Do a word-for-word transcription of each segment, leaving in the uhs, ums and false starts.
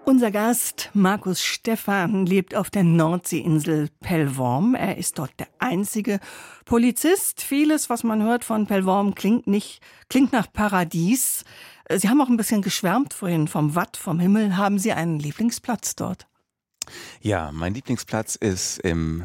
Unser Gast Markus Stephan lebt auf der Nordseeinsel Pellworm. Er ist dort der einzige Polizist. Vieles, was man hört von Pellworm, klingt nicht, klingt nach Paradies. Sie haben auch ein bisschen geschwärmt vorhin vom Watt, vom Himmel. Haben Sie einen Lieblingsplatz dort? Ja, mein Lieblingsplatz ist im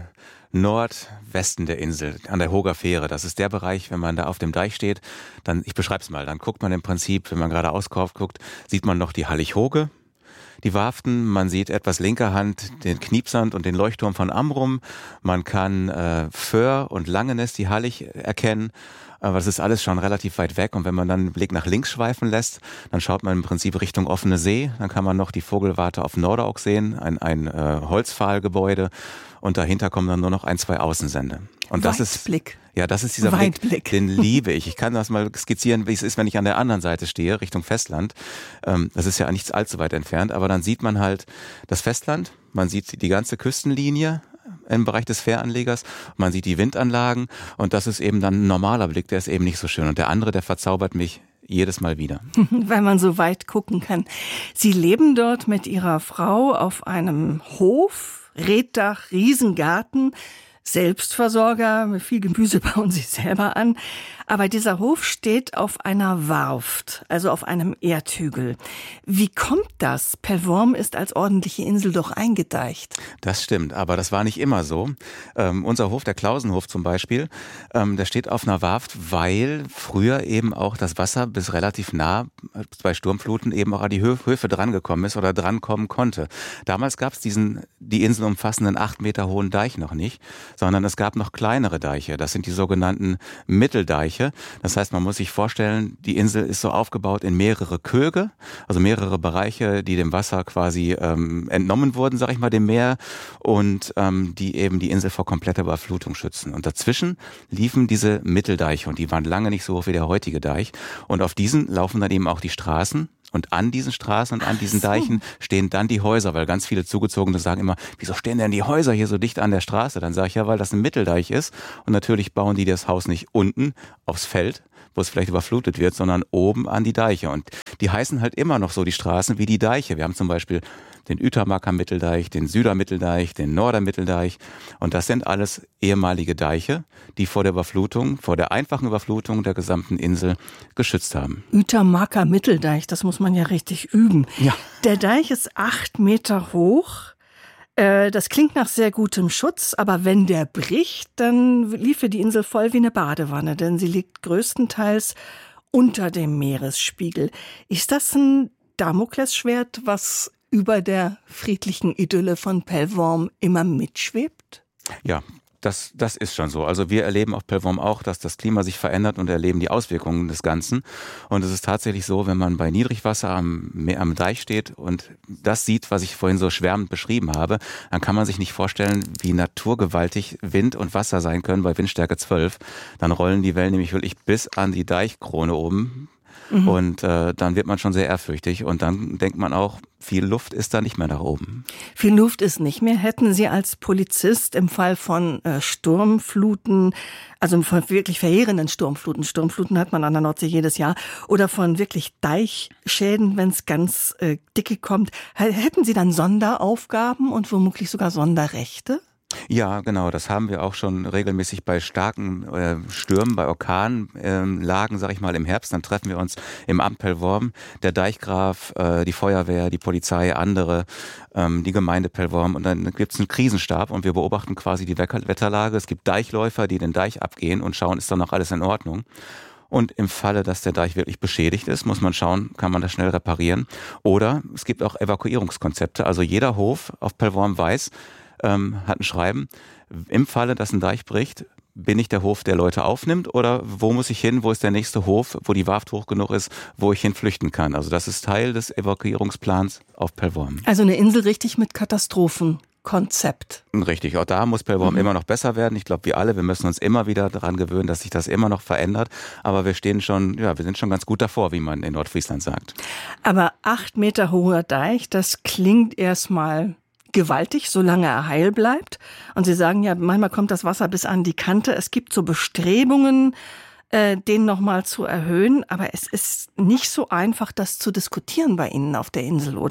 Nordwesten der Insel, an der Hoger Fähre. Das ist der Bereich, wenn man da auf dem Deich steht, dann, ich beschreibe es mal, dann guckt man im Prinzip, wenn man gerade auskauf guckt, sieht man noch die Hallig-Hoge, die Warften, man sieht etwas linker Hand den Kniepsand und den Leuchtturm von Amrum, man kann äh, Föhr und Langenes, die Hallig, erkennen, aber das ist alles schon relativ weit weg und wenn man dann einen Blick nach links schweifen lässt, dann schaut man im Prinzip Richtung offene See, dann kann man noch die Vogelwarte auf Nordauk sehen, ein, ein äh, Holzpfahlgebäude und dahinter kommen dann nur noch ein, zwei Außensende. Und das ist Weitblick. Ja, das ist dieser Weitblick. Blick, den liebe ich. Ich kann das mal skizzieren, wie es ist, wenn ich an der anderen Seite stehe, Richtung Festland. Ähm, das ist ja nichts allzu weit entfernt, aber dann sieht man halt das Festland, man sieht die ganze Küstenlinie im Bereich des Fähranlegers, man sieht die Windanlagen und das ist eben dann ein normaler Blick, der ist eben nicht so schön. Und der andere, der verzaubert mich jedes Mal wieder. Weil man so weit gucken kann. Sie leben dort mit Ihrer Frau auf einem Hof, Reetdach, Riesengarten, Selbstversorger, mit viel Gemüse bauen Sie selber an. Aber dieser Hof steht auf einer Warft, also auf einem Erdhügel. Wie kommt das? Pellworm ist als ordentliche Insel doch eingedeicht. Das stimmt, aber das war nicht immer so. Ähm, unser Hof, der Klausenhof zum Beispiel, ähm, der steht auf einer Warft, weil früher eben auch das Wasser bis relativ nah bei Sturmfluten eben auch an die Hö- Höfe drangekommen ist oder drankommen konnte. Damals gab es diesen die Insel umfassenden acht Meter hohen Deich noch nicht, sondern es gab noch kleinere Deiche. Das sind die sogenannten Mitteldeiche. Das heißt, man muss sich vorstellen, die Insel ist so aufgebaut in mehrere Köge, also mehrere Bereiche, die dem Wasser quasi ähm, entnommen wurden, sag ich mal, dem Meer und ähm, die eben die Insel vor kompletter Überflutung schützen. Und dazwischen liefen diese Mitteldeiche und die waren lange nicht so hoch wie der heutige Deich. Und auf diesen laufen dann eben auch die Straßen. Und an diesen Straßen und an diesen so. Deichen stehen dann die Häuser, weil ganz viele Zugezogene sagen immer, wieso stehen denn die Häuser hier so dicht an der Straße? Dann sage ich, ja, weil das ein Mitteldeich ist. Und natürlich bauen die das Haus nicht unten aufs Feld, wo es vielleicht überflutet wird, sondern oben an die Deiche. Und die heißen halt immer noch so die Straßen wie die Deiche. Wir haben zum Beispiel den Uetermarker Mitteldeich, den Süder Mitteldeich, den Norder Mitteldeich. Und das sind alles ehemalige Deiche, die vor der Überflutung, vor der einfachen Überflutung der gesamten Insel geschützt haben. Uetermarker Mitteldeich, das muss man ja richtig üben. Ja. Der Deich ist acht Meter hoch. Das klingt nach sehr gutem Schutz, aber wenn der bricht, dann liefe die Insel voll wie eine Badewanne, denn sie liegt größtenteils unter dem Meeresspiegel. Ist das ein Damoklesschwert, was über der friedlichen Idylle von Pellworm immer mitschwebt? Ja, das, das ist schon so. Also wir erleben auf Pellworm auch, dass das Klima sich verändert und erleben die Auswirkungen des Ganzen. Und es ist tatsächlich so, wenn man bei Niedrigwasser am, am Deich steht und das sieht, was ich vorhin so schwärmend beschrieben habe, dann kann man sich nicht vorstellen, wie naturgewaltig Wind und Wasser sein können bei Windstärke zwölf. Dann rollen die Wellen nämlich wirklich bis an die Deichkrone oben. Mhm. Und äh, dann wird man schon sehr ehrfürchtig und dann denkt man auch, viel Luft ist da nicht mehr nach oben. Viel Luft ist nicht mehr. Hätten Sie als Polizist im Fall von äh, Sturmfluten, also von wirklich verheerenden Sturmfluten, Sturmfluten hat man an der Nordsee jedes Jahr, oder von wirklich Deichschäden, wenn es ganz äh, dicke kommt, hätten Sie dann Sonderaufgaben und womöglich sogar Sonderrechte? Ja, genau, das haben wir auch schon regelmäßig bei starken äh, Stürmen, bei Orkanlagen, äh, sag ich mal, im Herbst. Dann treffen wir uns im Amt Pellworm, der Deichgraf, äh, die Feuerwehr, die Polizei, andere, ähm, die Gemeinde Pellworm. Und dann gibt's einen Krisenstab und wir beobachten quasi die Wetterlage. Es gibt Deichläufer, die den Deich abgehen und schauen, ist da noch alles in Ordnung. Und im Falle, dass der Deich wirklich beschädigt ist, muss man schauen, kann man das schnell reparieren. Oder es gibt auch Evakuierungskonzepte. Also jeder Hof auf Pellworm weiß, Ähm, hat ein Schreiben, im Falle, dass ein Deich bricht, bin ich der Hof, der Leute aufnimmt oder wo muss ich hin, wo ist der nächste Hof, wo die Warft hoch genug ist, wo ich hin flüchten kann. Also das ist Teil des Evakuierungsplans auf Pellworm. Also eine Insel richtig mit Katastrophenkonzept. Richtig, auch da muss Pellworm mhm. immer noch besser werden. Ich glaube, wir alle, wir müssen uns immer wieder daran gewöhnen, dass sich das immer noch verändert. Aber wir stehen schon, ja, wir sind schon ganz gut davor, wie man in Nordfriesland sagt. Aber acht Meter hoher Deich, das klingt erstmal gewaltig, solange er heil bleibt. Und Sie sagen ja, manchmal kommt das Wasser bis an die Kante. Es gibt so Bestrebungen, äh, den nochmal zu erhöhen. Aber es ist nicht so einfach, das zu diskutieren bei Ihnen auf der Insel, oder?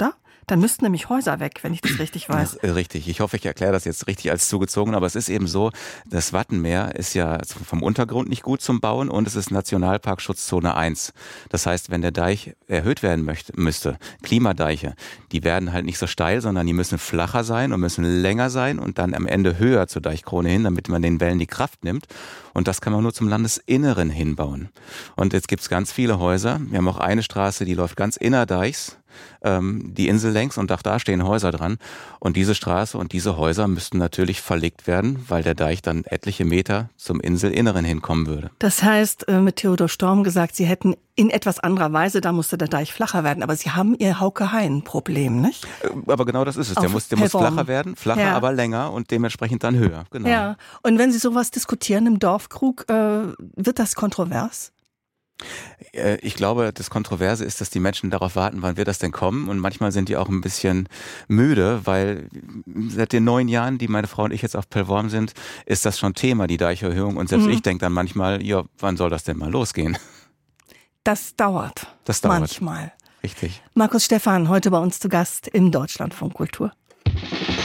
Dann müssten nämlich Häuser weg, wenn ich das richtig weiß. Ja, richtig. Ich hoffe, ich erkläre das jetzt richtig als zugezogen, aber es ist eben so, das Wattenmeer ist ja vom Untergrund nicht gut zum Bauen und es ist Nationalpark Schutzzone eins. Das heißt, wenn der Deich erhöht werden möchte, müsste, Klimadeiche, die werden halt nicht so steil, sondern die müssen flacher sein und müssen länger sein und dann am Ende höher zur Deichkrone hin, damit man den Wellen die Kraft nimmt. Und das kann man nur zum Landesinneren hinbauen. Und jetzt gibt's ganz viele Häuser. Wir haben auch eine Straße, die läuft ganz innerdeichs, ähm, die Insel längs, und auch da stehen Häuser dran. Und diese Straße und diese Häuser müssten natürlich verlegt werden, weil der Deich dann etliche Meter zum Inselinneren hinkommen würde. Das heißt, äh, mit Theodor Storm gesagt, Sie hätten in etwas anderer Weise, da musste der Deich flacher werden. Aber Sie haben Ihr Hauke-Hein-Problem, nicht? Aber genau das ist es. Der Auf muss, der muss Pellworm. flacher werden, flacher, Ja. aber länger und dementsprechend dann höher. Genau. Ja, und wenn Sie sowas diskutieren im Dorfkrug, äh, wird das kontrovers? Äh, Ich glaube, das Kontroverse ist, dass die Menschen darauf warten, wann wird das denn kommen? Und manchmal sind die auch ein bisschen müde, weil seit den neun Jahren, die meine Frau und ich jetzt auf Pellworm sind, ist das schon Thema, die Deicherhöhung. Und selbst Mhm. ich denke dann manchmal, ja, wann soll das denn mal losgehen? Das dauert. Das dauert. Manchmal. Richtig. Markus Stephan, heute bei uns zu Gast im Deutschlandfunk Kultur.